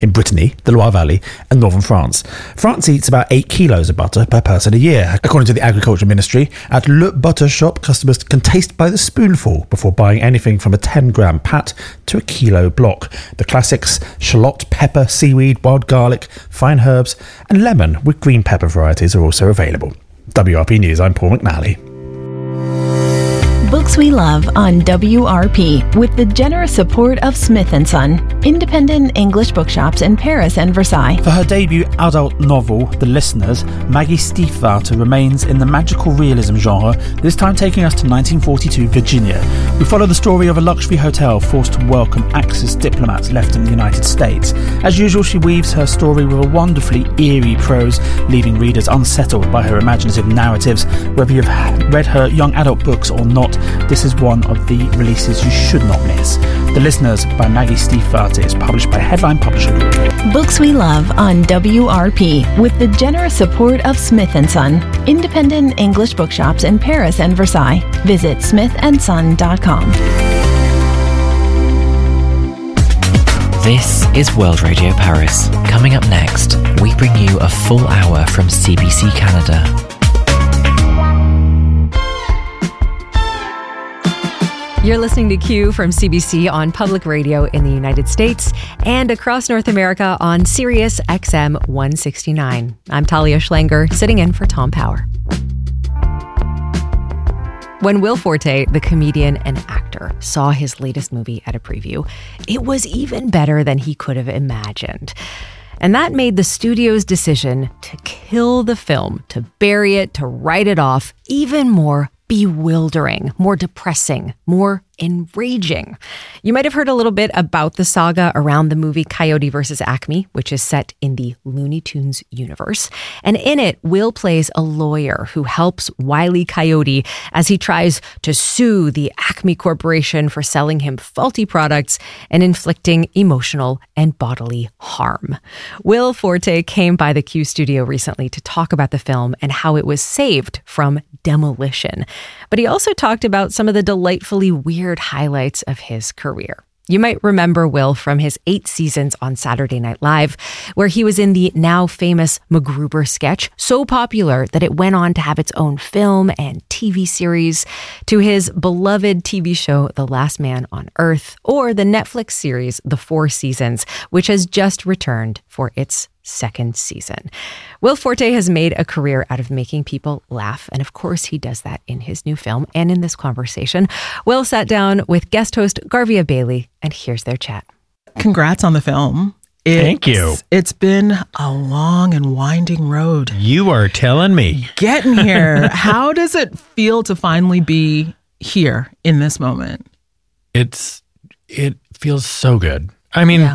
in Brittany, the Loire Valley, and northern France. France eats about 8 kilos of butter per person a year. According to the Agriculture Ministry, at Le Butter Shop, customers can taste by the spoonful before buying anything from a 10-gram pat to a kilo block. The classics: shallot, pepper, seaweed, wild garlic, fine herbs, and lemon with green pepper varieties are also available. WRP News, I'm Paul McNally. Books we love on WRP with the generous support of Smith & Son, independent English bookshops in Paris and Versailles. For her debut adult novel, The Listeners, Maggie Stiefvater remains in the magical realism genre, this time taking us to 1942 Virginia. We follow the story of a luxury hotel forced to welcome Axis diplomats left in the United States. As usual, she weaves her story with a wonderfully eerie prose, leaving readers unsettled by her imaginative narratives. Whether you've read her young adult books or not, this is one of the releases you should not miss. The Listeners by Maggie Stiefvater is published by Headline Publishing Group. Books we love on WRP with the generous support of Smith & Son, independent English bookshops in Paris and Versailles. Visit smithandson.com. This is World Radio Paris. Coming up next, we bring you a full hour from CBC Canada. You're listening to Q from CBC on public radio in the United States and across North America on Sirius XM 169. I'm Talia Schlanger, sitting in for Tom Power. When Will Forte, the comedian and actor, saw his latest movie at a preview, it was even better than he could have imagined. And that made the studio's decision to kill the film, to bury it, to write it off, even more bewildering, more depressing, more enraging. You might have heard a little bit about the saga around the movie Coyote vs. Acme, which is set in the Looney Tunes universe. And in it, Will plays a lawyer who helps Wile E. Coyote as he tries to sue the Acme Corporation for selling him faulty products and inflicting emotional and bodily harm. Will Forte came by the Q studio recently to talk about the film and how it was saved from demolition. But he also talked about some of the delightfully weird highlights of his career. You might remember Will from his 8 seasons on Saturday Night Live, where he was in the now famous MacGruber sketch, so popular that it went on to have its own film and TV series, to his beloved TV show The Last Man on Earth, or the Netflix series The Four Seasons, which has just returned for its 2nd season. Will Forte has made a career out of making people laugh, and of course he does that in his new film and in this conversation. Will sat down with guest host Garvia Bailey, and here's their chat. Congrats on the film. Thank you. It's been a long and winding road. You are telling me. Getting here. How does it feel to finally be here in this moment? It feels so good. I mean,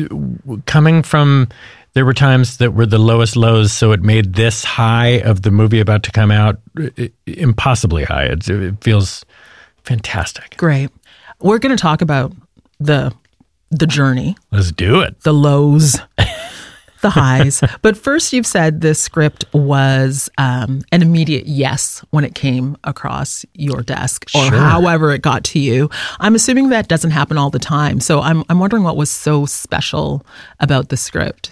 coming from... There were times that were the lowest lows, so it made this high of the movie about to come out impossibly high. It feels fantastic. Great. We're going to talk about the journey. Let's do it. The lows, the highs. But first, you've said this script was an immediate yes when it came across your desk, or however it got to you. I'm assuming that doesn't happen all the time. So I'm wondering what was so special about the script.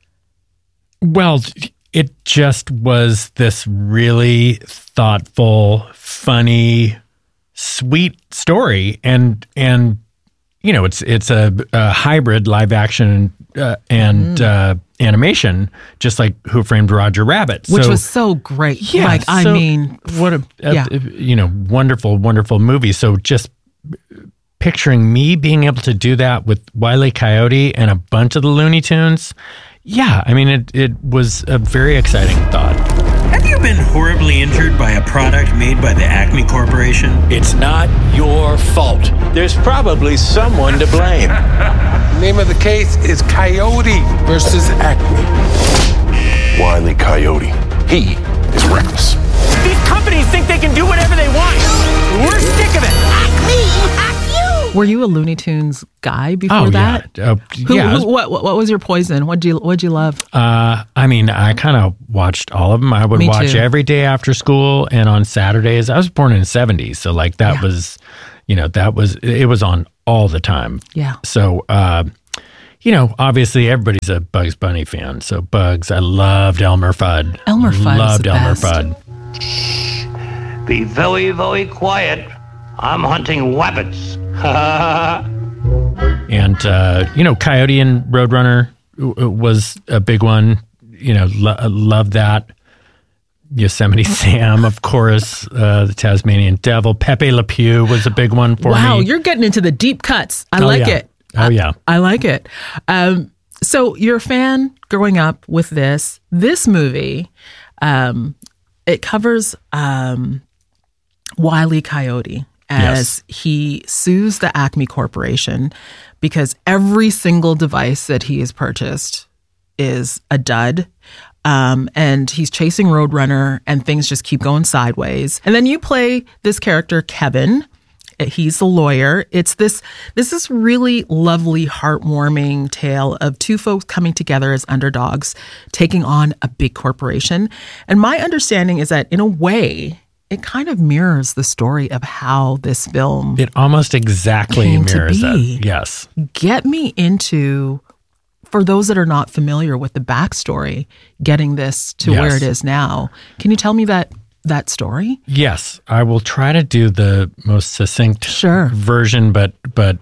Well, it just was this really thoughtful, funny, sweet story, and you know, it's a hybrid live action and animation, just like Who Framed Roger Rabbit, which was so great. Yeah, I mean, what a wonderful, wonderful movie. So just picturing me being able to do that with Wile E. Coyote and a bunch of the Looney Tunes. Yeah, I mean, it was a very exciting thought. Have you been horribly injured by a product made by the Acme Corporation? It's not your fault. There's probably someone to blame. The name of the case is Coyote versus Acme. Wile E. Coyote. He is reckless. These companies think they can do whatever they want. We're sick of it. Acme! Were you a Looney Tunes guy before that? Yeah. What was your poison? What'd you love? I mean, I kind of watched all of them. I would watch every day after school and on Saturdays. I was born in the 70s, so like that was, it was on all the time. Yeah. So, obviously everybody's a Bugs Bunny fan. So Bugs, I loved Elmer Fudd. Elmer Fudd loved is the Elmer best. Fudd. Be very, very quiet. I'm hunting rabbits. And, Coyote and Roadrunner was a big one. Love that. Yosemite Sam, of course, the Tasmanian Devil. Pepe Le Pew was a big one for me. Wow, you're getting into the deep cuts. I like it. Oh, yeah. I like it. So you're a fan growing up with this. This movie, it covers Wile E. Coyote as he sues the Acme Corporation because every single device that he has purchased is a dud. And he's chasing Roadrunner and things just keep going sideways. And then you play this character, Kevin. He's the lawyer. This is really lovely, heartwarming tale of two folks coming together as underdogs, taking on a big corporation. And my understanding is that in a way, it kind of mirrors the story of how this film It almost exactly mirrors that. Yes. Get me into, for those that are not familiar with the backstory, getting this to where it is now. Can you tell me that story? Yes, I will try to do the most succinct version, but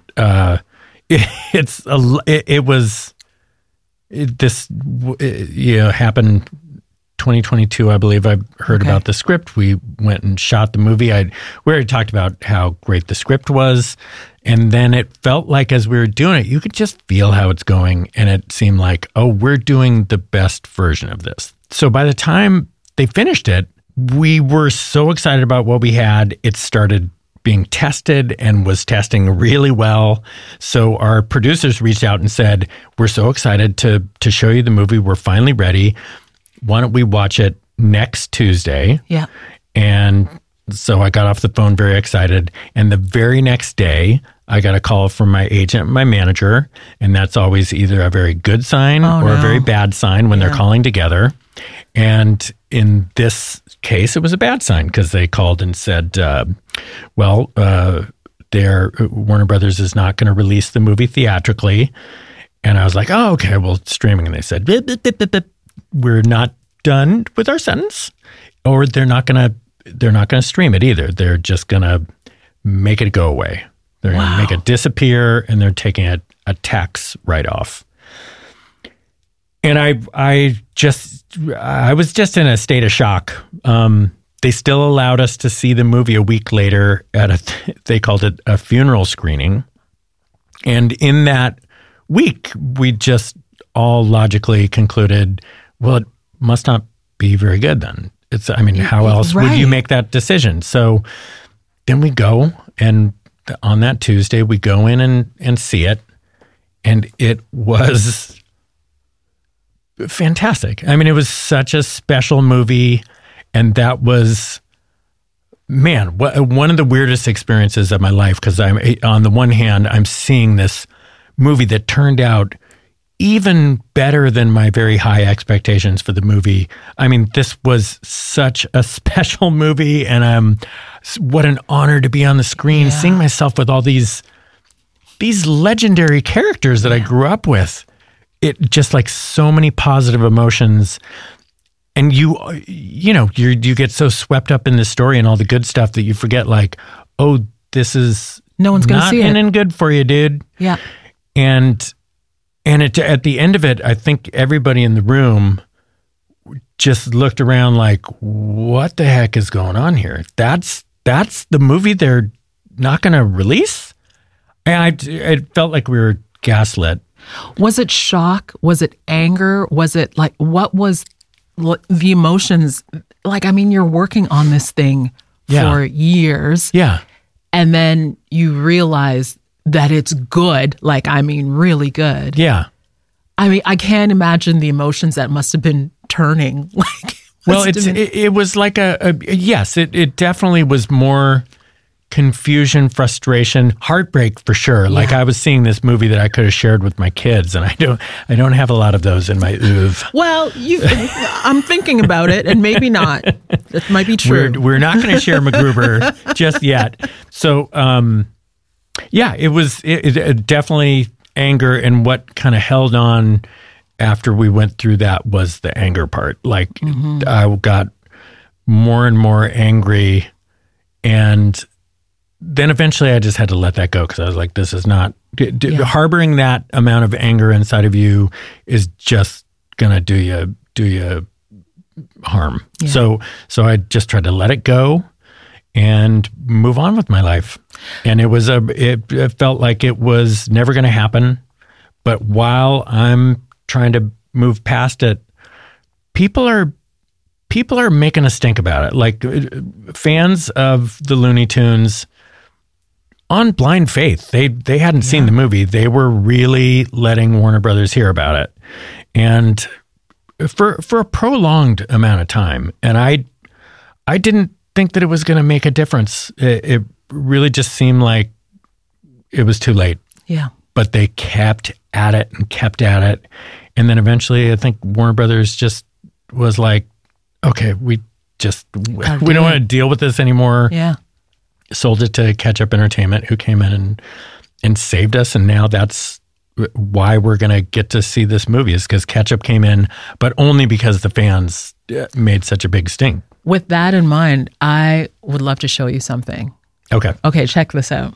happened 2022, I believe. I heard about the script. We went and shot the movie. We already talked about how great the script was. And then it felt like as we were doing it, you could just feel how it's going. And it seemed like, we're doing the best version of this. So by the time they finished it, we were so excited about what we had. It started being tested and was testing really well. So our producers reached out and said, we're so excited to show you the movie. We're finally ready. Why don't we watch it next Tuesday? Yeah. And so I got off the phone very excited. And the very next day, I got a call from my agent, my manager. And that's always either a very good sign or a very bad sign when they're calling together. And in this case, it was a bad sign because they called and said, Warner Brothers is not going to release the movie theatrically. And I was like, oh, okay, well, streaming. And they said, we're not done with our sentence, or they're not going to stream it either. They're just going to make it go away. They're going to make it disappear, and they're taking a tax write-off. And I was just in a state of shock. They still allowed us to see the movie a week later at they called it a funeral screening. And in that week, we just all logically concluded, well, it must not be very good then. How else would you make that decision? So then we go, and on that Tuesday, we go in and see it. And it was fantastic. It was such a special movie. And that was, one of the weirdest experiences of my life, because on the one hand, I'm seeing this movie that turned out even better than my very high expectations for the movie. This was such a special movie, and what an honor to be on the screen, seeing myself with all these legendary characters that I grew up with. It just like so many positive emotions. And you get so swept up in the story and all the good stuff that you forget, like, oh, this is no one's going to see it. Not ending good for you, dude. Yeah. And at the end of it, I think everybody in the room just looked around like, what the heck is going on here? That's the movie they're not going to release? And it felt like we were gaslit. Was it shock? Was it anger? Was it like, what was the emotions? Like, you're working on this thing for years. Yeah. And then you realize that it's good. Like, really good. Yeah. I can't imagine the emotions that must have been turning. Well, it was like yes, it definitely was more confusion, frustration, heartbreak for sure. Yeah. Like I was seeing this movie that I could have shared with my kids, and I don't have a lot of those in my oeuvre. Well, I'm thinking about it, and maybe not. That might be true. We're not going to share MacGruber just yet. So, it was it definitely anger, and what kind of held on after we went through that was the anger part. Like I got more and more angry, and then eventually I just had to let that go, because I was like, this is not harboring that amount of anger inside of you is just gonna do you harm. So I just tried to let it go and move on with my life. And it felt like it was never going to happen. But while I'm trying to move past it, people are making us think about it. Like fans of the Looney Tunes, on blind faith, they hadn't seen the movie. They were really letting Warner Brothers hear about it, and for a prolonged amount of time. And I didn't think that it was going to make a difference. It really just seemed like it was too late. Yeah. But they kept at it and kept at it. And then eventually I think Warner Brothers just was like, okay, we don't want to deal with this anymore. Yeah. Sold it to Catch Up Entertainment, who came in and saved us. And now that's why we're going to get to see this movie, is because Catch Up came in, but only because the fans made such a big sting. With that in mind, I would love to show you something. Okay. Okay, check this out.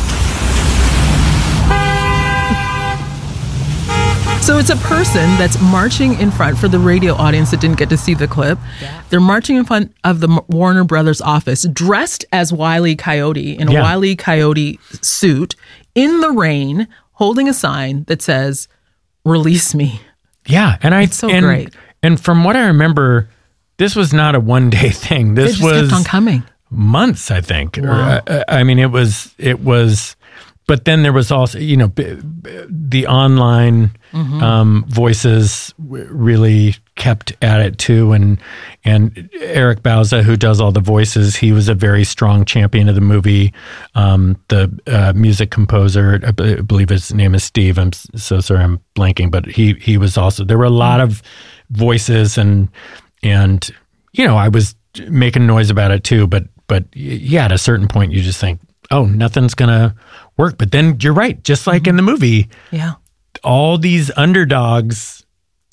So it's a person that's marching in front, for the radio audience that didn't get to see the clip. Yeah. They're marching in front of the Warner Brothers office, dressed as Wile E. Coyote in a Wile E. Coyote suit, in the rain, holding a sign that says, "Release me." Yeah, and it's so great. And from what I remember, this was not a one-day thing. This was kept on coming. Months, I think. Wow. I mean, it was. But then there was also, the online voices really kept at it too. And Eric Bauza, who does all the voices, he was a very strong champion of the movie. The music composer, I believe his name is Steve. I'm so sorry, I'm blanking, but he was also, there were a lot of voices and I was making noise about it too. But yeah, at a certain point you just think, oh, nothing's going to work. But then you're right. Just like in the movie, all these underdogs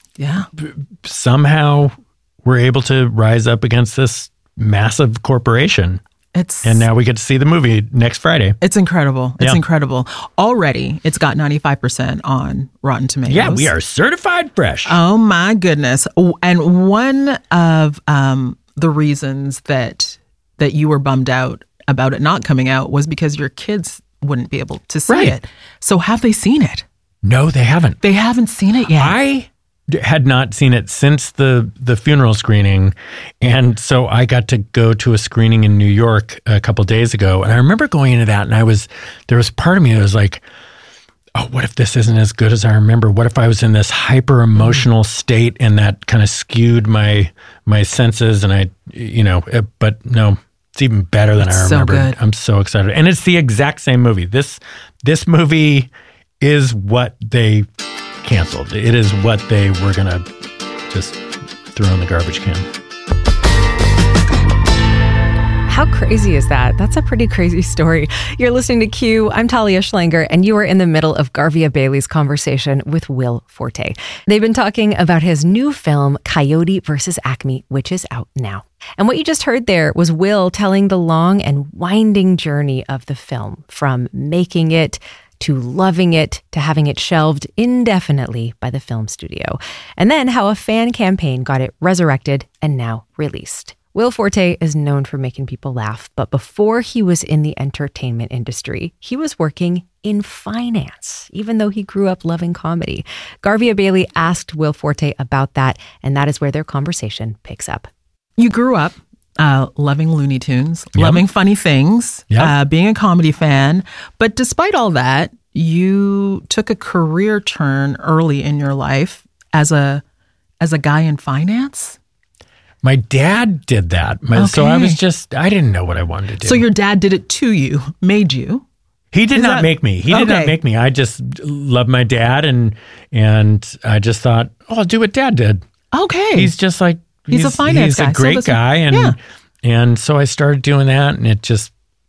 somehow were able to rise up against this massive corporation. And now we get to see the movie next Friday. It's incredible. It's incredible. Already, it's got 95% on Rotten Tomatoes. Yeah, we are certified fresh. Oh, my goodness. And one of the reasons that you were bummed out about it not coming out was because your kids wouldn't be able to see it. So have they seen it? No, they haven't. They haven't seen it yet. I had not seen it since the funeral screening. And so I got to go to a screening in New York a couple days ago. And I remember going into that, and there was part of me that was like, oh, what if this isn't as good as I remember? What if I was in this hyper emotional state and that kind of skewed my senses? And but no. It's even better than I remembered. So good. I'm so excited. And it's the exact same movie. This movie is what they canceled. It is what they were going to just throw in the garbage can. How crazy is that? That's a pretty crazy story. You're listening to Q. I'm Talia Schlanger, and you are in the middle of Garvia Bailey's conversation with Will Forte. They've been talking about his new film, Coyote vs. Acme, which is out now. And what you just heard there was Will telling the long and winding journey of the film, from making it to loving it to having it shelved indefinitely by the film studio. And then how a fan campaign got it resurrected and now released. Will Forte is known for making people laugh, but before he was in the entertainment industry, he was working in finance, even though he grew up loving comedy. Garvia Bailey asked Will Forte about that, and that is where their conversation picks up. You grew up loving Looney Tunes, loving funny things, being a comedy fan. But despite all that, you took a career turn early in your life as a guy in finance. My dad did that. So I didn't know what I wanted to do. So your dad did it to you, made you. He did not make me. He did not make me. I just loved my dad, and I just thought, oh, I'll do what Dad did. Okay. He's just like, he's a finance guy. He's a great guy, and so I started doing that, and it just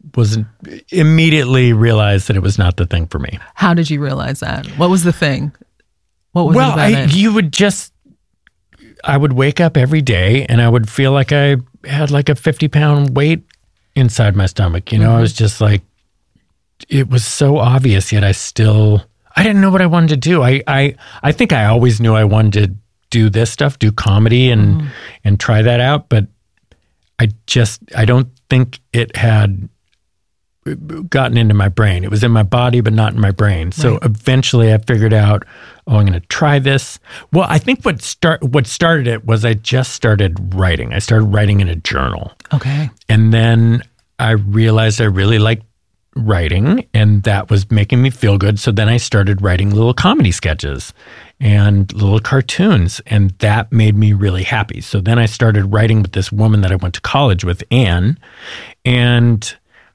immediately realized that it was not the thing for me. How did you realize that? What was the thing? What was it about it? I would wake up every day and I would feel like I had like a 50-pound weight inside my stomach. You know, I was just like, it was so obvious, yet I didn't know what I wanted to do. I think I always knew I wanted to do this stuff, do comedy and try that out. But I don't think it had gotten into my brain. It was in my body, but not in my brain. So eventually I figured out, I'm going to try this. Well, I think what started it was I just started writing. I started writing in a journal. Okay. And then I realized I really liked writing, and that was making me feel good. So then I started writing little comedy sketches and little cartoons, and that made me really happy. So then I started writing with this woman that I went to college with, Anne, and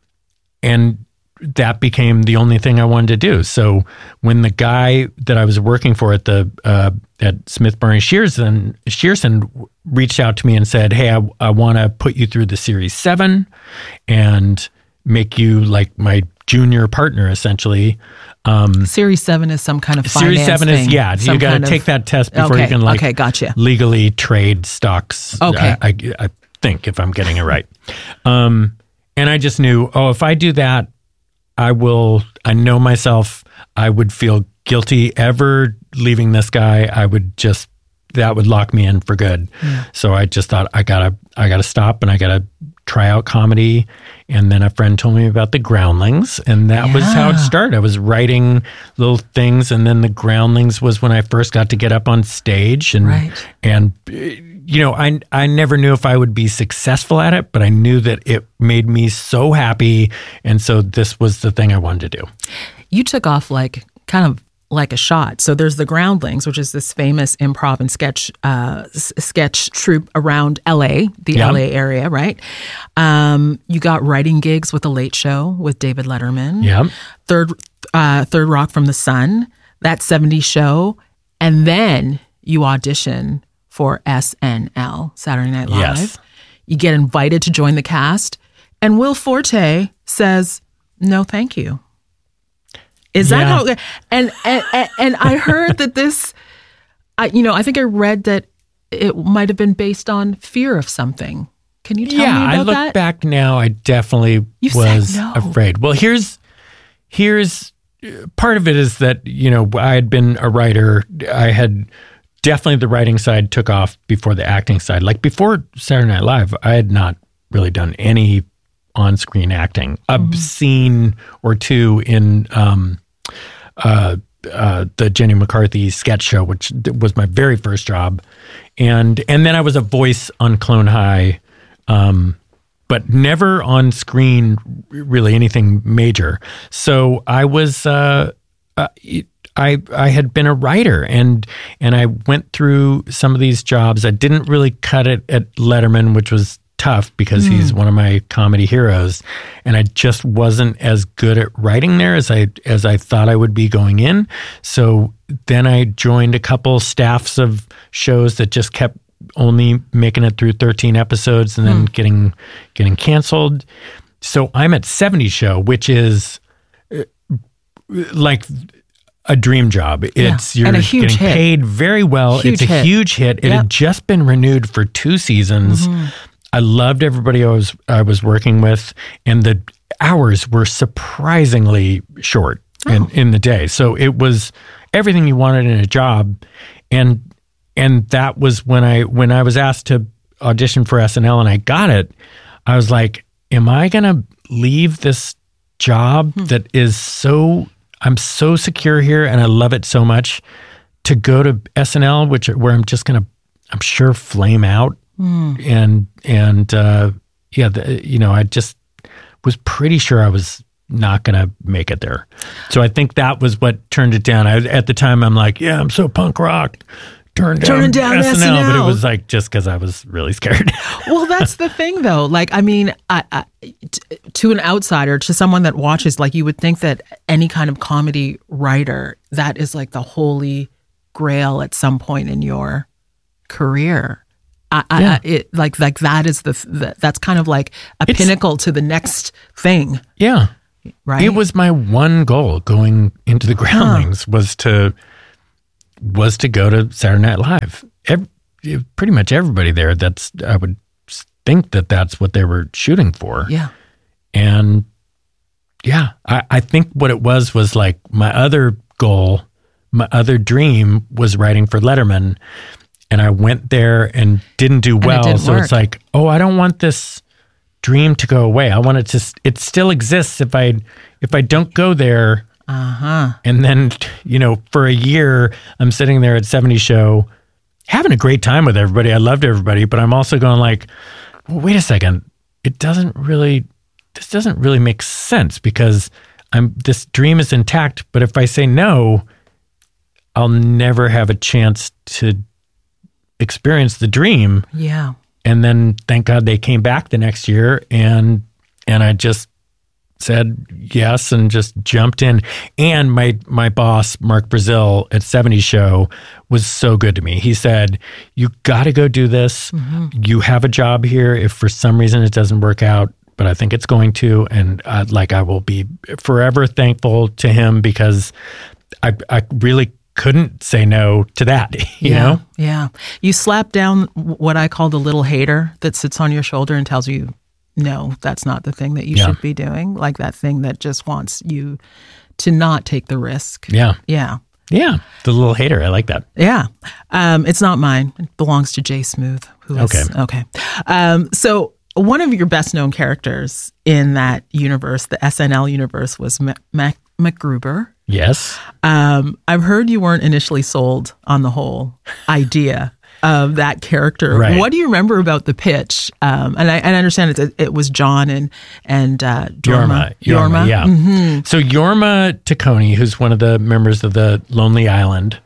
that became the only thing I wanted to do. So when the guy that I was working for at Smith Barney Shearson reached out to me and said, "Hey, I want to put you through the Series 7 and make you like my junior partner, essentially." Series 7 is some kind of finance Series 7 thing. is, you got to take that test before you can gotcha. legally trade stocks. Okay. I think, if I'm getting it right. And I just knew, if I do that, I know myself, I would feel guilty ever leaving this guy. That would lock me in for good. Yeah. So I just thought I gotta stop and I gotta try out comedy. And then a friend told me about the Groundlings, and that was how it started. I was writing little things, and then the Groundlings was when I first got to get up on stage. And you know, I never knew if I would be successful at it, but I knew that it made me so happy. And so this was the thing I wanted to do. You took off kind of like a shot. So there's the Groundlings, which is this famous improv and sketch troupe around LA, the LA area, right? You got writing gigs with The Late Show with David Letterman. Yeah. Third Rock from the Sun, That 70s Show, and then you audition for SNL, Saturday Night Live. Yes. You get invited to join the cast, and Will Forte says, "No, thank you." Is that how? And I heard that this, I think I read that it might have been based on fear of something. Can you tell me about that? Yeah, I look back now, I definitely was afraid. Well, here's part of it is that, I had been a writer. I had definitely the writing side took off before the acting side. Like before Saturday Night Live, I had not really done any on-screen acting. A scene or two in the Jenny McCarthy sketch show, which was my very first job. And then I was a voice on Clone High, but never on screen really anything major. So I was, I had been a writer and I went through some of these jobs. I didn't really cut it at Letterman, which was tough because he's one of my comedy heroes, and I just wasn't as good at writing there as I thought I would be going in. So then I joined a couple staffs of shows that just kept only making it through 13 episodes and then getting canceled. So I'm at 70 Show, which is like a dream job. You're getting paid very well. It's a huge hit. It had just been renewed for 2 seasons. I loved everybody I was working with, and the hours were surprisingly short in the day. So it was everything you wanted in a job, and that was when I was asked to audition for SNL and I got it. I was like, am I going to leave this job that is I'm so secure here and I love it so much, to go to SNL, where I'm just going to, I'm sure, flame out. I just was pretty sure I was not going to make it there. So I think that was what turned it down. At the time, I'm like, I'm so punk rock. Turn down SNL, but it was like just because I was really scared. Well, that's the thing, though. Like, I mean, to an outsider, to someone that watches, like, you would think that any kind of comedy writer, that is like the holy grail at some point in your career. Like that is that's kind of like it's pinnacle to the next thing. Yeah. Right. It was my one goal going into the Groundlings was to go to Saturday Night Live. Pretty much everybody there, I would think that's what they were shooting for. Yeah. And yeah, I think what it was like my other goal, my other dream was writing for Letterman. And I went there and didn't do well. It's like, oh, I don't want this dream to go away. I want it still exists if I don't go there. And then, for a year, I'm sitting there at 70 Show having a great time with everybody. I loved everybody, but I'm also going like, well, wait a second. This doesn't really make sense because this dream is intact. But if I say no, I'll never have a chance to experience the dream. Yeah. And then thank God they came back the next year and I just said yes and just jumped in. And my boss, Mark Brazil at 70 Show was so good to me. He said, you got to go do this. Mm-hmm. You have a job here. If for some reason it doesn't work out, but I think it's going to. And I will be forever thankful to him because I really couldn't say no to that, you know? Yeah. You slap down what I call the little hater that sits on your shoulder and tells you, no, that's not the thing that you should be doing. Like that thing that just wants you to not take the risk. Yeah. Yeah. Yeah. The little hater. I like that. Yeah. It's not mine. It belongs to Jay Smooth. Okay. So one of your best known characters in that universe, the SNL universe, was MacGruber. Yes. I've heard you weren't initially sold on the whole idea of that character. Right. What do you remember about the pitch? And I understand it was John and Jorma. Jorma, yeah. Mm-hmm. So Jorma Taccone, who's one of the members of the Lonely Island,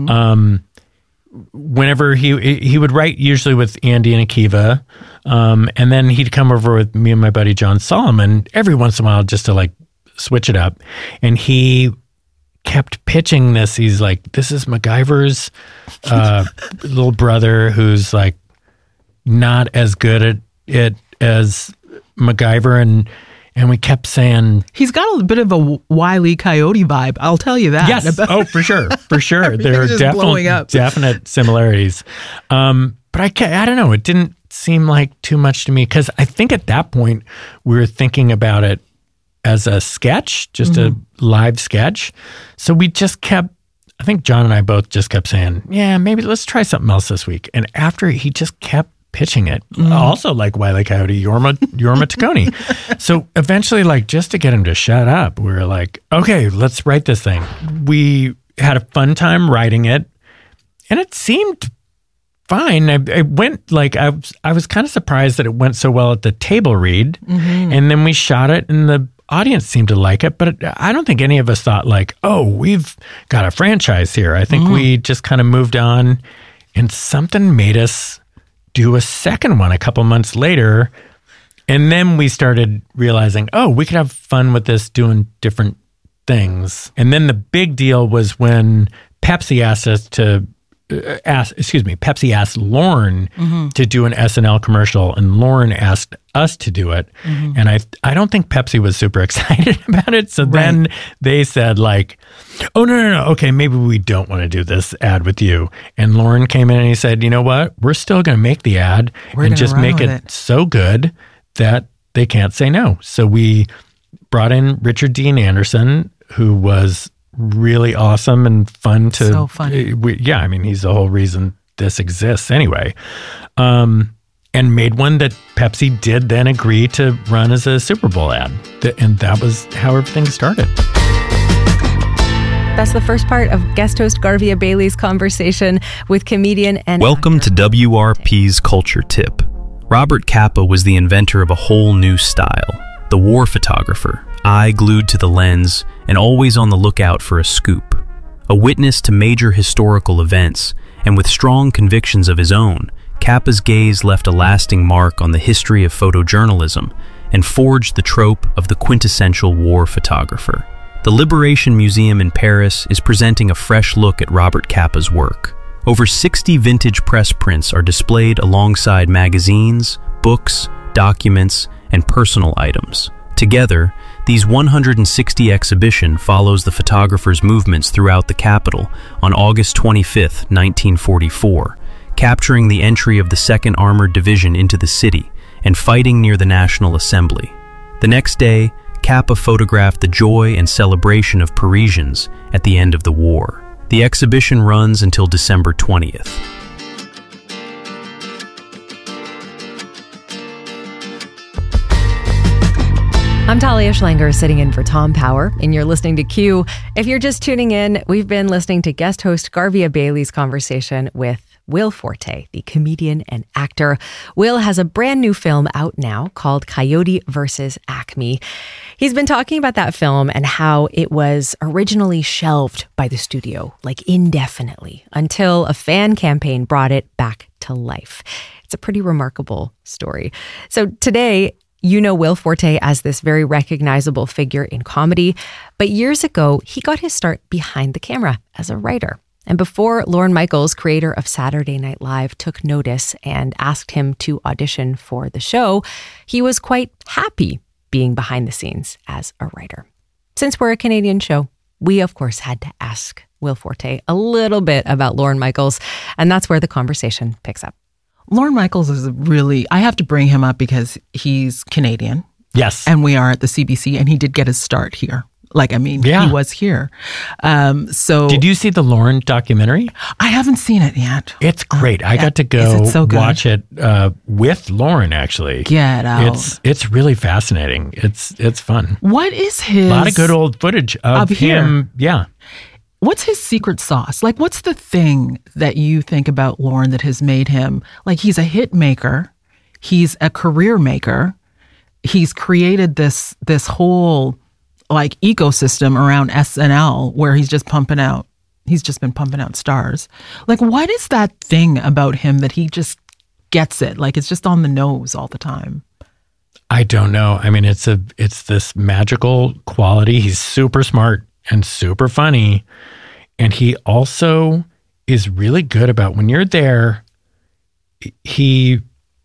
whenever he would write usually with Andy and Akiva, and then he'd come over with me and my buddy John Solomon every once in a while just to like switch it up. And he kept pitching this. He's like, this is MacGyver's little brother who's like not as good at it as MacGyver. And we kept saying... He's got a bit of a Wile E. Coyote vibe, I'll tell you that. Yes. Oh, for sure. For sure. There are definite similarities. But I don't know. It didn't seem like too much to me because I think at that point we were thinking about it as a sketch, just a live sketch. So we just kept, I think John and I both just kept saying, yeah, maybe let's try something else this week. And after he just kept pitching it, also like Wile E. Coyote, Jorma Taccone. So eventually, like, just to get him to shut up, we were like, okay, let's write this thing. We had a fun time writing it, and it seemed fine. I went like, I was kind of surprised that it went so well at the table read. And then we shot it and the audience seemed to like it, but I don't think any of us thought like, oh, we've got a franchise here. I think we just kind of moved on and something made us do a second one a couple months later. And then we started realizing, oh, we could have fun with this doing different things. And then the big deal was when Pepsi asked us to Pepsi asked Lorne to do an SNL commercial, and Lorne asked us to do it. And I don't think Pepsi was super excited about it. So then they said like, oh, no. Okay, maybe we don't want to do this ad with you. And Lorne came in and he said, you know what? We're still going to make the ad and just make it so good that they can't say no. So we brought in Richard Dean Anderson, who was really awesome and fun to... So funny. I mean, he's the whole reason this exists anyway. And made one that Pepsi did then agree to run as a Super Bowl ad. And that was how everything started. That's the first part of guest host Garvia Bailey's conversation with comedian and... Welcome to WRP's Culture Tip. Robert Capa was the inventor of a whole new style, the war photographer, eye glued to the lens and always on the lookout for a scoop. A witness to major historical events, and with strong convictions of his own, Capa's gaze left a lasting mark on the history of photojournalism and forged the trope of the quintessential war photographer. The Liberation Museum in Paris is presenting a fresh look at Robert Capa's work. Over 60 vintage press prints are displayed alongside magazines, books, documents, and personal items. Together, these 160 exhibition follows the photographer's movements throughout the capital on August 25, 1944, capturing the entry of the 2nd Armored Division into the city and fighting near the National Assembly. The next day, Capa photographed the joy and celebration of Parisians at the end of the war. The exhibition runs until December 20th. I'm Talia Schlanger, sitting in for Tom Power, and you're listening to Q. If you're just tuning in, we've been listening to guest host Garvia Bailey's conversation with Will Forte, the comedian and actor. Will has a brand new film out now called Coyote vs. Acme. He's been talking about that film and how it was originally shelved by the studio, like indefinitely, until a fan campaign brought it back to life. It's a pretty remarkable story. So today, you know Will Forte as this very recognizable figure in comedy, but years ago, he got his start behind the camera as a writer. And before Lorne Michaels, creator of Saturday Night Live, took notice and asked him to audition for the show, he was quite happy being behind the scenes as a writer. Since we're a Canadian show, we of course had to ask Will Forte a little bit about Lorne Michaels, and that's where the conversation picks up. Lorne Michaels is I have to bring him up because he's Canadian. Yes. And we are at the CBC, and he did get his start here. He was here. So did you see the Lorne documentary? I haven't seen it yet. It's great. I got to go watch it with Lorne, actually. Get out. It's really fascinating. It's fun. What is his... A lot of good old footage of him. Yeah. What's his secret sauce? Like, what's the thing that you think about Lorne that has made him... Like, he's a hit maker. He's a career maker. He's created this whole... like ecosystem around SNL where he's just been pumping out stars. Like, what is that thing about him that he just gets it? Like, it's just on the nose all the time. I don't know. I mean, it's this magical quality. He's super smart and super funny. And he also is really good about when you're there, he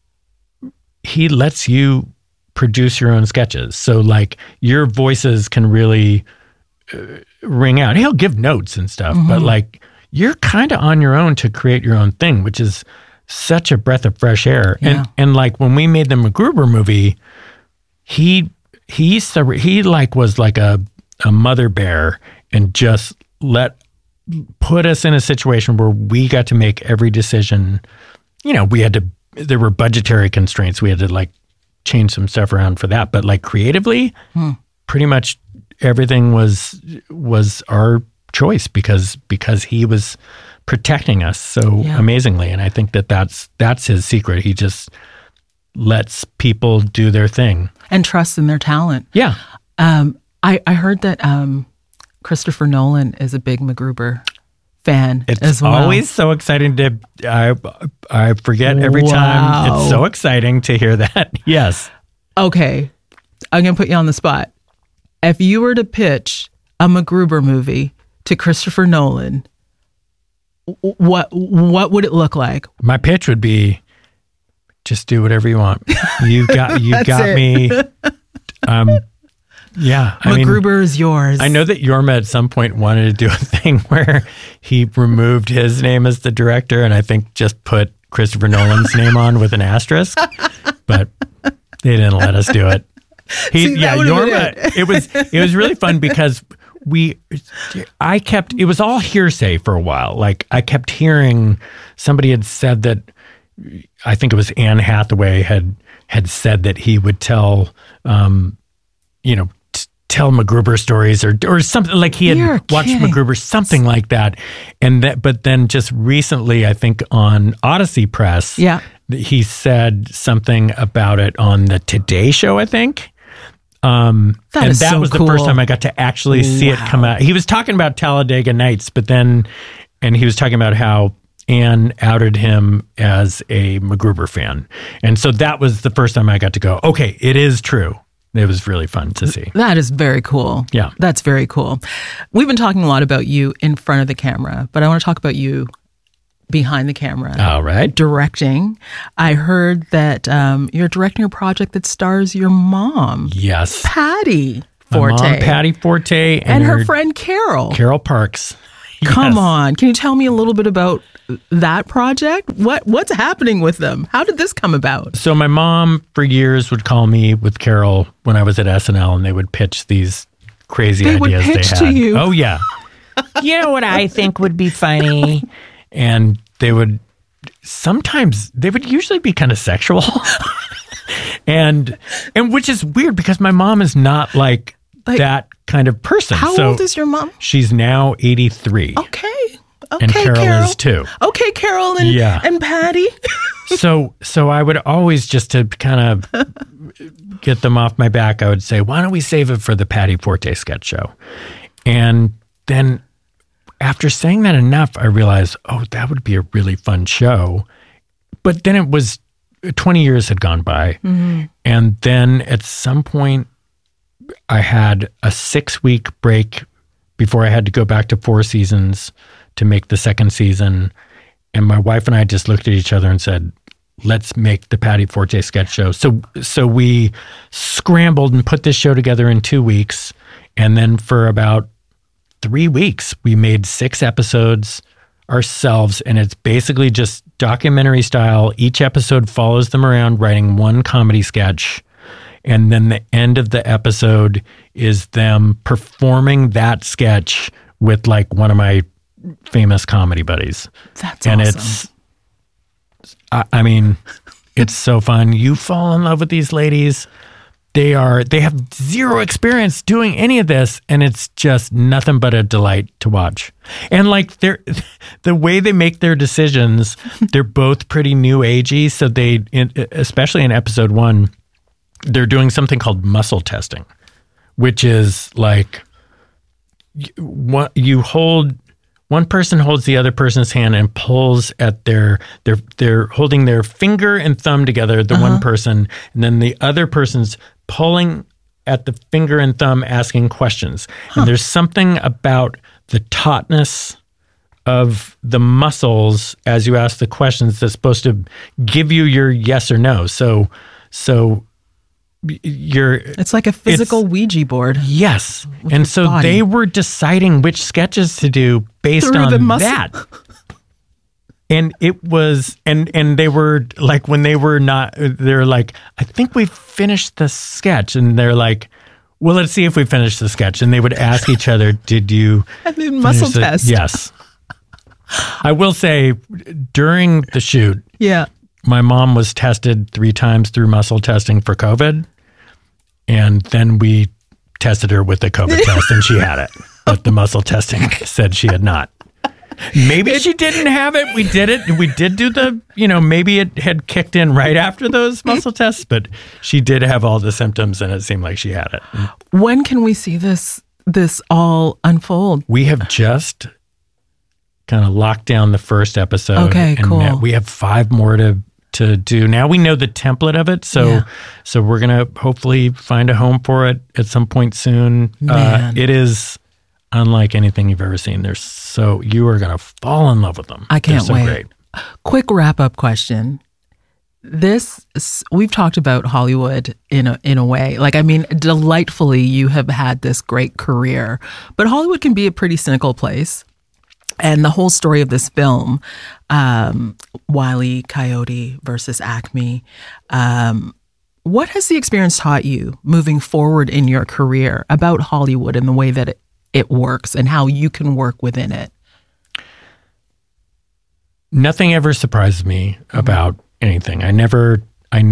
lets you produce your own sketches. So like your voices can really ring out. He'll give notes and stuff, but like you're kind of on your own to create your own thing, which is such a breath of fresh air. Yeah. And like when we made the MacGruber movie, he was like a mother bear and just put us in a situation where we got to make every decision. You know, there were budgetary constraints. We had to like change some stuff around for that, but like creatively, pretty much everything was our choice because he was protecting us so amazingly, and I think that's his secret. He just lets people do their thing and trusts in their talent. Yeah, I heard that Christopher Nolan is a big MacGruber fan as well. It's always so exciting I forget every time. It's so exciting to hear that. Yes. Okay. I'm going to put you on the spot. If you were to pitch a MacGruber movie to Christopher Nolan, what would it look like? My pitch would be just do whatever you want. You got me. Yeah. MacGruber is yours. I know that Jorma at some point wanted to do a thing where he removed his name as the director and I think just put Christopher Nolan's name on with an asterisk, but they didn't let us do it. Jorma, it was really fun because it was all hearsay for a while. Like I kept hearing somebody had said that, I think it was Anne Hathaway had said that he would tell, tell MacGruber stories or something, like he had watched MacGruber, something like that. But then just recently, I think on Odyssey Press, he said something about it on the Today Show, I think. That was the first time I got to actually see it come out. He was talking about Talladega Nights, and he was talking about how Anne outed him as a MacGruber fan. And so that was the first time I got to go, okay, it is true. It was really fun to see. That is very cool. Yeah. That's very cool. We've been talking a lot about you in front of the camera, but I want to talk about you behind the camera. All right. Directing. I heard that you're directing a project that stars your mom. Yes. Patty Forte. My mom, Patty Forte. And her friend Carol. Carol Parks. Come on. Can you tell me a little bit about that project? What's happening with them? How did this come about? So my mom for years would call me with Carol when I was at SNL, and they would pitch these crazy ideas would pitch they had. To you. Oh, yeah. You know what I think would be funny? And they would usually be kind of sexual. and which is weird because my mom is not like that kind of person. How old is your mom? She's now 83. Okay. And Carol is too. Okay, Carol and Patty. So I would always, just to kind of get them off my back, I would say, why don't we save it for the Patty Forte sketch show? And then after saying that enough, I realized, that would be a really fun show. But then it was 20 years had gone by. Mm-hmm. And then at some point, I had a 6-week break before I had to go back to 4 seasons to make the second season. And my wife and I just looked at each other and said, let's make the Patty Forte sketch show. So we scrambled and put this show together in 2 weeks. And then for about 3 weeks, we made 6 episodes ourselves. And it's basically just documentary style. Each episode follows them around writing one comedy sketch. And then the end of the episode is them performing that sketch with like one of my famous comedy buddies. That's awesome. And it's so fun. You fall in love with these ladies. They have zero experience doing any of this, and it's just nothing but a delight to watch. And like the way they make their decisions, they're both pretty new agey. So especially in episode 1, they're doing something called muscle testing, which is like one person holds the other person's hand and pulls at they're holding their finger and thumb together, the one person, and then the other person's pulling at the finger and thumb, asking questions. And there's something about the tautness of the muscles as you ask the questions that's supposed to give you your yes or no. So it's like a physical Ouija board. Yes. And so body. They were deciding which sketches to do based on that. And it was, and they were like, when they were not, they're like, I think we finished the sketch. And they're like, well, let's see if we finished the sketch. And they would ask each other, did you and then muscle test? Yes. I will say during the shoot, my mom was tested 3 times through muscle testing for COVID. And then we tested her with the COVID test and she had it. But the muscle testing said she had not. Maybe she didn't have it. We did it. We did do maybe it had kicked in right after those muscle tests, but she did have all the symptoms and it seemed like she had it. When can we see this all unfold? We have just kind of locked down the first episode. Okay, cool. Now we have 5 more to do. Now we know the template of it, so we're gonna hopefully find a home for it at some point soon. It is unlike anything you've ever seen. You are gonna fall in love with them. I can't wait. Great. Quick wrap up question. We've talked about Hollywood in a way. Delightfully, you have had this great career, but Hollywood can be a pretty cynical place. And the whole story of this film, Wile E. Coyote versus Acme, what has the experience taught you moving forward in your career about Hollywood and the way that it works and how you can work within it? Nothing ever surprises me about anything. I never,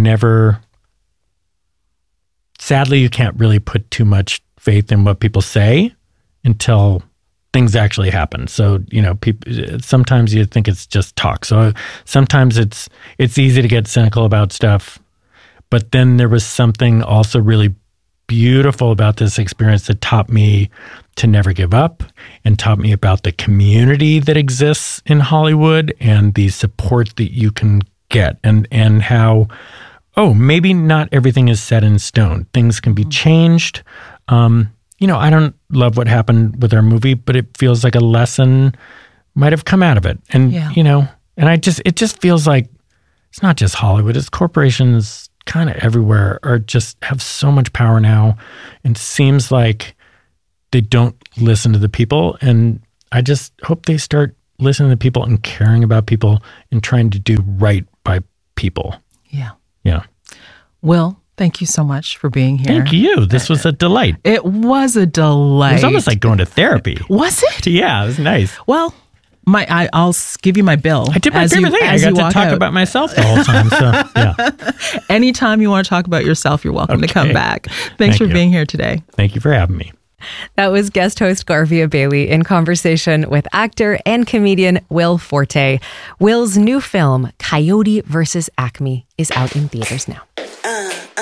sadly, you can't really put too much faith in what people say until things actually happen. So, people, sometimes you think it's just talk. So sometimes it's easy to get cynical about stuff. But then there was something also really beautiful about this experience that taught me to never give up and taught me about the community that exists in Hollywood and the support that you can get and how, maybe not everything is set in stone. Things can be changed. I don't love what happened with our movie, but it feels like a lesson might have come out of it. And, And it just feels like it's not just Hollywood, it's corporations kind of everywhere are just have so much power now. And it seems like they don't listen to the people. And I just hope they start listening to people and caring about people and trying to do right by people. Yeah. Yeah. Will, thank you so much for being here. Thank you. This was a delight. It was a delight. It was almost like going to therapy. Was it? Yeah, it was nice. Well, I'll give you my bill. I did my favorite thing. I got to talk about myself the whole time. So, yeah. Anytime you want to talk about yourself, you're welcome to come back. Thanks for being here today. Thank you for having me. That was guest host Garvia Bailey in conversation with actor and comedian Will Forte. Will's new film, Coyote vs. Acme, is out in theaters now.